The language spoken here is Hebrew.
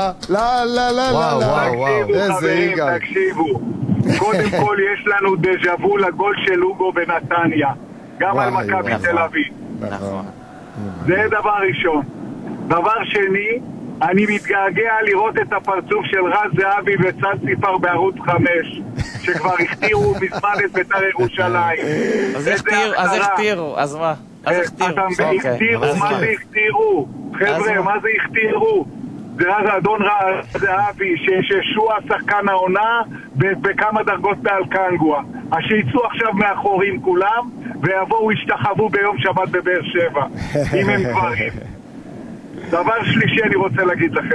לא, לא, לא, לא, לא. איזה יגאל. תקשיבו, קודם כל יש לנו דז'אבו לגול של אוגו בנתניה, גם על מכבי תל אביב. נכון. זה דבר ראשון. דבר שני, אני מתגעגע לראות את הפרצוף של רז זהבי וצד ציפר בערוץ 5, שכבר הכתירו מזמן את בית"ר ירושלים. אז הכתירו, אז מה? אז הכתירו. מה זה הכתירו? חבר'ה, מה זה הכתירו? זה אדון רז זהבי ששועה שחקן העונה בכמה דרגות מעל קנגואה. אז שיצאו עכשיו מאחורים כולם ויבואו ישתחוו ביום שבת בבאר שבע אם הם גברים. דבר שלישי אני רוצה להגיד לכם,